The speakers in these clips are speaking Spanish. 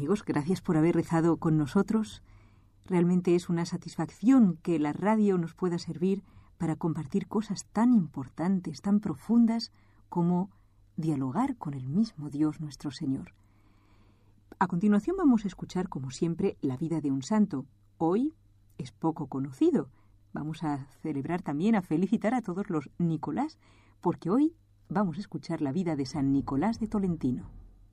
amigos, gracias por haber rezado con nosotros. Realmente es una satisfacción que la radio nos pueda servir para compartir cosas tan importantes, tan profundas, como dialogar con el mismo Dios nuestro Señor. A continuación vamos a escuchar, como siempre, la vida de un santo. Hoy es poco conocido. Vamos a celebrar también, a felicitar a todos los Nicolás, porque hoy vamos a escuchar la vida de San Nicolás de Tolentino.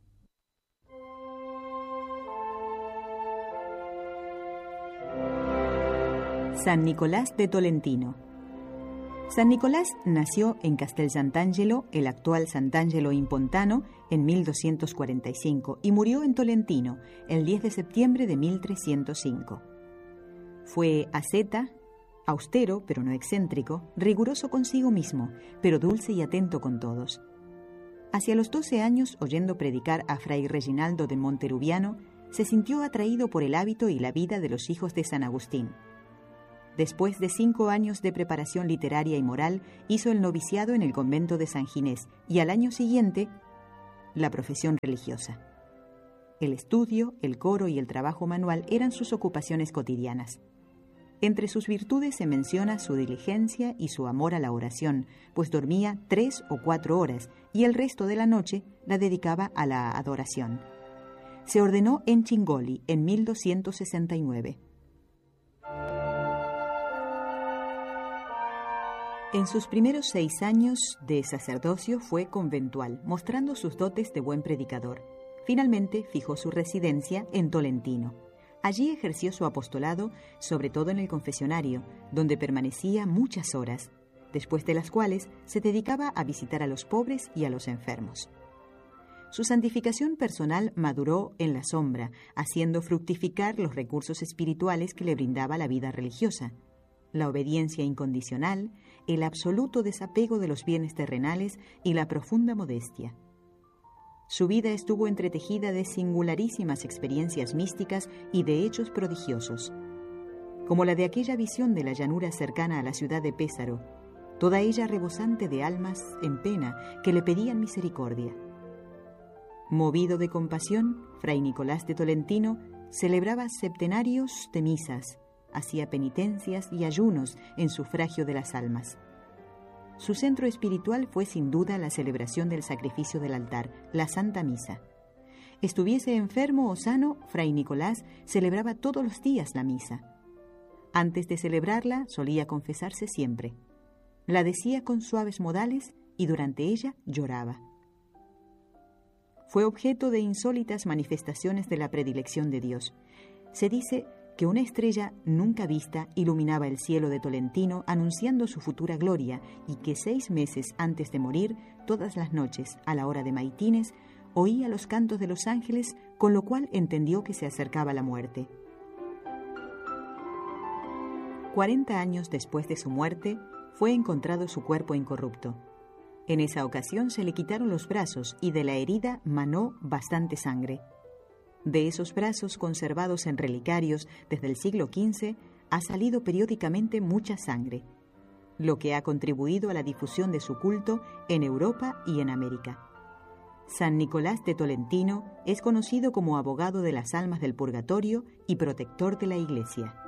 San Nicolás de Tolentino. San Nicolás nació en Castel Sant'Angelo, el actual Sant'Angelo in Pontano, en 1245 y murió en Tolentino el 10 de septiembre de 1305. Fue asceta, austero pero no excéntrico, riguroso consigo mismo, pero dulce y atento con todos. Hacia los 12 años, oyendo predicar a Fray Reginaldo de Monterubiano, se sintió atraído por el hábito y la vida de los hijos de San Agustín. Después de 5 años de preparación literaria y moral, hizo el noviciado en el convento de San Ginés y al año siguiente, la profesión religiosa. El estudio, el coro y el trabajo manual eran sus ocupaciones cotidianas. Entre sus virtudes se menciona su diligencia y su amor a la oración, pues dormía 3 o 4 horas y el resto de la noche la dedicaba a la adoración. Se ordenó en Cingoli en 1269. En sus primeros 6 años de sacerdocio fue conventual, mostrando sus dotes de buen predicador. Finalmente fijó su residencia en Tolentino. Allí ejerció su apostolado, sobre todo en el confesionario, donde permanecía muchas horas, después de las cuales se dedicaba a visitar a los pobres y a los enfermos. Su santificación personal maduró en la sombra, haciendo fructificar los recursos espirituales que le brindaba la vida religiosa: la obediencia incondicional, el absoluto desapego de los bienes terrenales y la profunda modestia. Su vida estuvo entretejida de singularísimas experiencias místicas y de hechos prodigiosos, como la de aquella visión de la llanura cercana a la ciudad de Pésaro, toda ella rebosante de almas en pena que le pedían misericordia. Movido de compasión, Fray Nicolás de Tolentino celebraba septenarios de misas, hacía penitencias y ayunos en sufragio de las almas. Su centro espiritual fue sin duda la celebración del sacrificio del altar, la Santa Misa. Estuviese enfermo o sano, Fray Nicolás celebraba todos los días la misa. Antes de celebrarla solía confesarse siempre. La decía con suaves modales y durante ella lloraba. Fue objeto de insólitas manifestaciones de la predilección de Dios. Se dice que una estrella nunca vista iluminaba el cielo de Tolentino anunciando su futura gloria y que 6 meses antes de morir, todas las noches, a la hora de maitines, oía los cantos de los ángeles, con lo cual entendió que se acercaba la muerte. 40 años después de su muerte, fue encontrado su cuerpo incorrupto. En esa ocasión se le quitaron los brazos y de la herida manó bastante sangre. De esos brazos conservados en relicarios desde el siglo XV ha salido periódicamente mucha sangre, lo que ha contribuido a la difusión de su culto en Europa y en América. San Nicolás de Tolentino es conocido como abogado de las almas del purgatorio y protector de la Iglesia.